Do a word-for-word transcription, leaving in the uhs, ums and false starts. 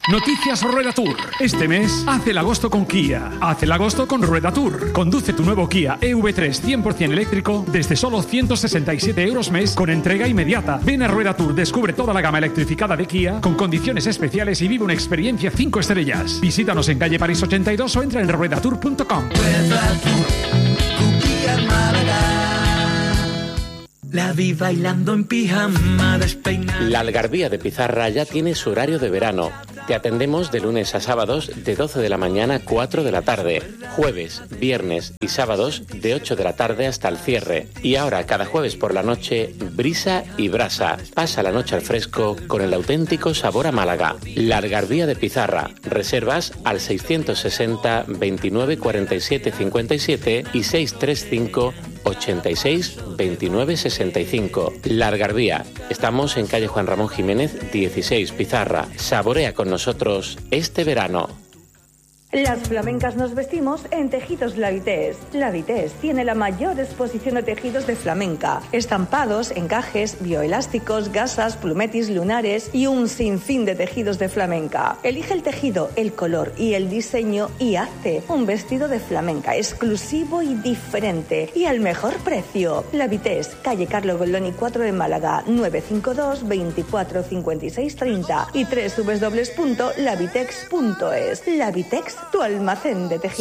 Noticias Rueda Tour. Este mes, haz el agosto con Kia. Haz el agosto con Rueda Tour. Conduce tu nuevo Kia E V tres cien por ciento eléctrico desde solo ciento sesenta y siete euros mes con entrega inmediata. Ven a Rueda Tour, descubre toda la gama electrificada de Kia con condiciones especiales y vive una experiencia cinco estrellas. Visítanos en calle París ochenta y dos o entra en rueda tour punto com. La vi bailando en pijama, despeinada. La Algarvía de Pizarra ya tiene su horario de verano. Te atendemos de lunes a sábados de doce de la mañana a cuatro de la tarde. Jueves, viernes y sábados de ocho de la tarde hasta el cierre. Y ahora, cada jueves por la noche, brisa y brasa. Pasa la noche al fresco con el auténtico sabor a Málaga. La Algarvía de Pizarra. Reservas al seiscientos sesenta, veintinueve, cuarenta y siete, cincuenta y siete y seiscientos treinta y cinco, ochenta y seis, veintinueve, sesenta y cinco. La Algarvía. Estamos en calle Juan Ramón Jiménez, dieciséis, Pizarra. Saborea con nosotros este verano. Las flamencas nos vestimos en Tejidos La Vitesse. La Vitesse tiene la mayor exposición de tejidos de flamenca. Estampados, encajes, bioelásticos, gasas, plumetis, lunares y un sinfín de tejidos de flamenca. Elige el tejido, el color y el diseño y hazte un vestido de flamenca exclusivo y diferente y al mejor precio. La Vitesse, calle Carlo Golloni cuatro de Málaga, nueve cinco dos, veinticuatro, cincuenta y seis, treinta y doble u doble u doble u punto la vitex punto es. La Vitex, tu almacén de tejidos.